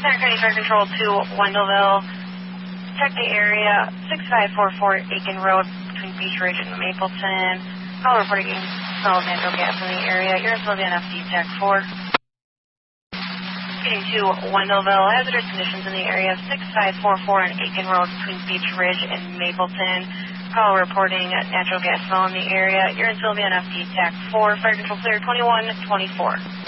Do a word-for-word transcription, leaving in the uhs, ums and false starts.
Center County Fire Control to Wendellville. Check the area, six five four four Aiken Road between Beach Ridge and Mapleton. Call reporting smell of natural gas in the area. You're in Sylvia N F D Tech four. Getting to Wendellville, hazardous conditions in the area, six five four four on Aiken Road between Beach Ridge and Mapleton. Call reporting natural gas smell in the area. You're in Sylvia N F D Tech four. Fire Control clear twenty-one twenty-four.